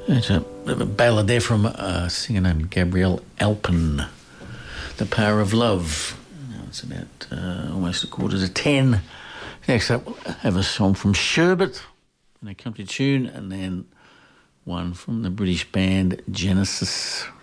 It's a ballad there from a singer named Gabrielle Alpin, The Power of Love. Now it's about almost 9:45. Next up, we'll have a song from Sherbet, an accompanied tune, and then one from the British band Genesis.